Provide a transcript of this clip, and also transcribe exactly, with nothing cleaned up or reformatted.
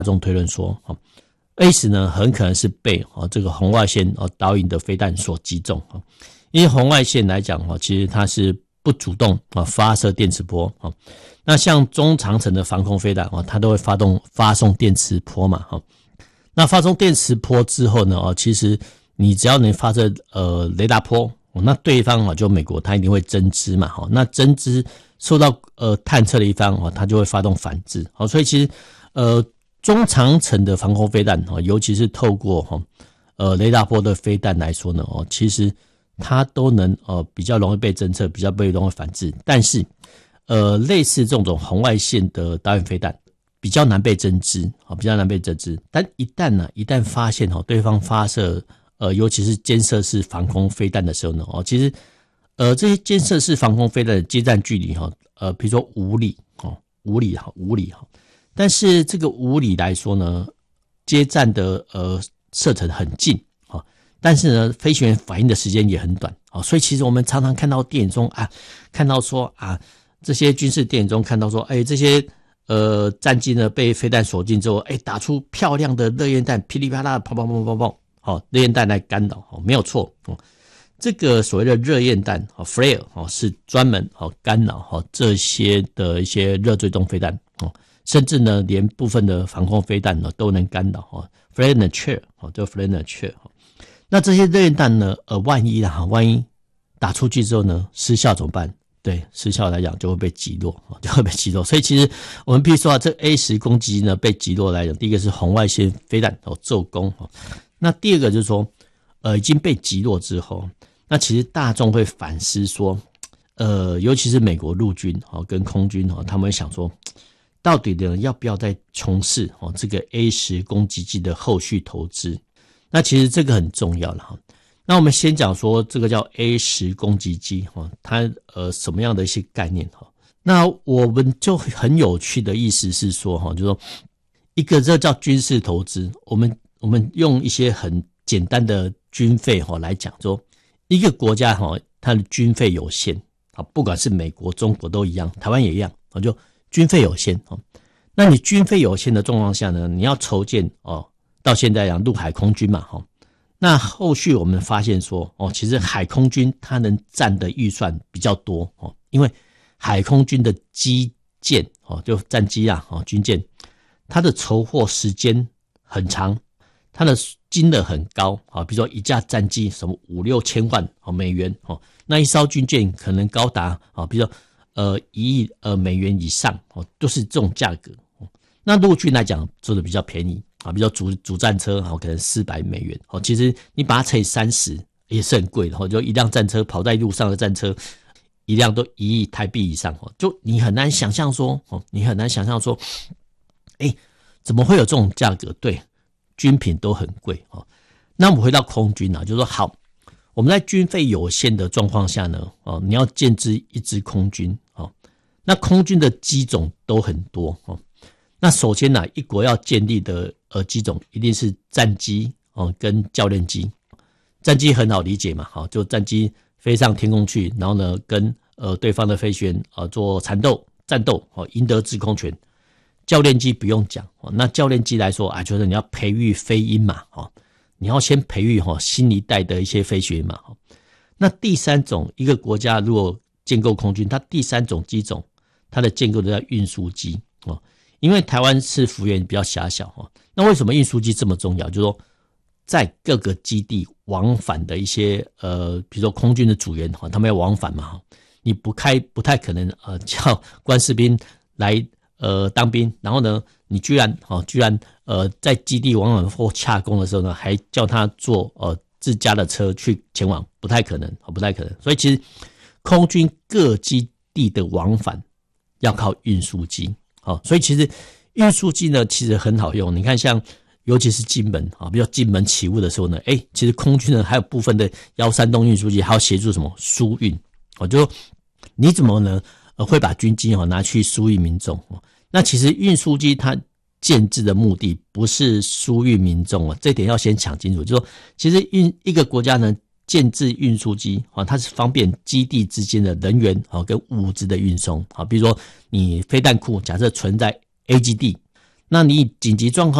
众推论说 A 十呢很可能是被这个红外线导引的飞弹所击中，因为红外线来讲其实它是不主动发射电磁波，那像中长程的防空飞弹它都会发动发送电磁波嘛，那发送电磁波之后呢其实你只要能发射呃雷达波，那对方就美国它一定会侦知嘛，那侦知受到呃探测的一方它就会发动反制，所以其实呃中长程的防空飞弹尤其是透过呃雷达波的飞弹来说呢，其实它都能呃比较容易被侦测，比较被容易反制，但是呃类似这种红外线的导引飞弹比较难被侦知，比较难被侦知，但一旦呢一旦发现对方发射呃尤其是监射式防空飞弹的时候呢，其实呃这些监射式防空飞弹的接战距离呃比如说五里五里五里，但是这个五里来说呢，接战的呃射程很近，但是呢飞行员反应的时间也很短，所以其实我们常常看到电影中啊，看到说啊这些军事电影中看到说，哎这些呃战机呢被飞弹锁定之后，哎打出漂亮的热焰弹，噼里啪啦砰砰砰砰砰，好热焰弹来干扰，没有错，这个所谓的热焰弹 flare 是专门干扰这些的一些热追踪飞弹，甚至呢连部分的防空飞弹呢都能干扰 flare in the chair 就 flare in the chair。那这些热焰弹呢呃万一啦万一打出去之后呢失效怎么办？对，失效来讲就会被击落，就会被击落。所以其实我们譬如说啊，这 A 十 攻击机呢被击落来讲，第一个是红外线飞弹骤攻，那第二个就是说呃已经被击落之后，那其实大众会反思说呃尤其是美国陆军跟空军他们会想说到底呢要不要再从事这个 A 十 攻击机的后续投资。那其实这个很重要了。那我们先讲说这个叫 A 十 攻击机它呃什么样的一些概念。那我们就很有趣的意思是说就是说一个这叫军事投资，我们我们用一些很简单的军费来讲说一个国家它的军费有限，不管是美国中国都一样，台湾也一样，就军费有限，那你军费有限的状况下呢，你要筹建哦，到现在讲陆海空军嘛，那后续我们发现说哦，其实海空军它能占的预算比较多哦，因为海空军的基建哦，就战机啊哦军舰，它的筹获时间很长，它的金额很高啊，比如说一架战机什么五六千万美元哦，那一艘军舰可能高达啊，比如说呃一亿呃美元以上哦，都是这种价格。那陆军来讲做的比较便宜啊，比如说主主战车可能四百美元哦，其实你把它乘以三十也是很贵的哦，就一辆战车跑在路上的战车，一辆都一亿台币以上哦，就你很难想象说哦，你很难想象说，哎，怎么会有这种价格？对，军品都很贵哦。那我们回到空军啊，就是说好，我们在军费有限的状况下呢，哦，你要建制一支空军哦，那空军的机种都很多哦。那首先呢、啊，一国要建立的呃机种一定是战机哦跟教练机。战机很好理解嘛，好，就战机飞上天空去，然后呢跟呃对方的飞行员呃做缠斗战斗哦，赢得制空权。教练机不用讲哦，那教练机来说啊，就是你要培育飞鹰嘛，哦，你要先培育哈新一代的一些飞行员嘛。那第三种，一个国家如果建构空军，它第三种机种，它的建构的叫运输机哦。因为台湾是幅员比较狭小，那为什么运输机这么重要？就是说在各个基地往返的一些呃，比如说空军的组员他们要往返嘛，你不开不太可能呃叫官士兵来呃当兵，然后呢你居然哦居然呃在基地往返或洽公的时候呢，还叫他坐呃自家的车去前往，不太可能，不太可能。所以其实空军各基地的往返要靠运输机。好，所以其实运输机呢，其实很好用。你看，像尤其是金门啊，比如金门起雾的时候呢，哎，其实空军呢还有部分的幺三洞运输机，还要协助什么疏运。哦，就你怎么呢？呃，会把军机哦拿去疏运民众哦？那其实运输机它建制的目的不是疏运民众哦，这点要先讲清楚。就说其实运一个国家呢，建制运输机啊，它是方便基地之间的人员啊跟物资的运送啊。比如说你飞弹库假设存在 A 基地， 那你紧急状况